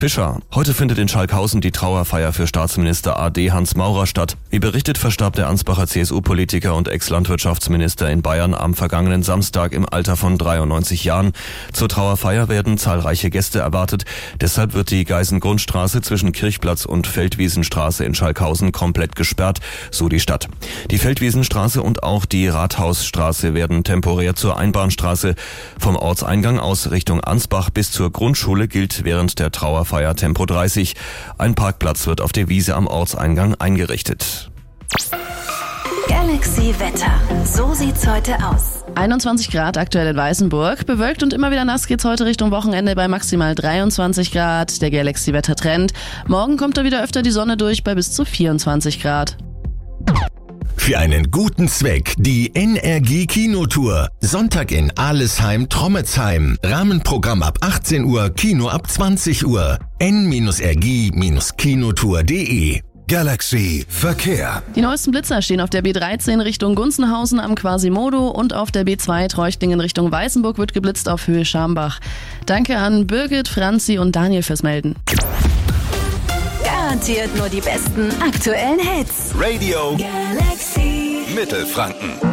Fischer. Heute findet in Schalkhausen die Trauerfeier für Staatsminister AD Hans Maurer statt. Wie berichtet, verstarb der Ansbacher CSU-Politiker und Ex-Landwirtschaftsminister in Bayern am vergangenen Samstag im Alter von 93 Jahren. Zur Trauerfeier werden zahlreiche Gäste erwartet. Deshalb wird die Geißen-Grund-Straße zwischen Kirchplatz und Feldwiesenstraße in Schalkhausen komplett gesperrt, so die Stadt. Die Feldwiesenstraße und auch die Rathausstraße werden temporär zur Einbahnstraße. Vom Ortseingang aus Richtung Ansbach bis zur Grundschule gilt während der Trauerfeier Tempo 30. Ein Parkplatz wird auf der Wiese am Ortseingang eingerichtet. Galaxy Wetter. So sieht's heute aus. 21 Grad aktuell in Weißenburg. Bewölkt und immer wieder nass geht's heute Richtung Wochenende bei maximal 23 Grad. Der Galaxy Wetter Trend. Morgen kommt da wieder öfter die Sonne durch bei bis zu 24 Grad. Für einen guten Zweck die NRG Kinotour. Sonntag in Alesheim-Trommetsheim. Rahmenprogramm ab 18 Uhr, Kino ab 20 Uhr. n-rg-kinotour.de. Galaxy Verkehr. Die neuesten Blitzer stehen auf der B13 Richtung Gunzenhausen am Quasimodo und auf der B2 Treuchtlingen Richtung Weißenburg wird geblitzt auf Höhe Schambach. Danke an Birgit, Franzi und Daniel fürs Melden. Garantiert nur die besten aktuellen Hits. Radio Galaxy Mittelfranken.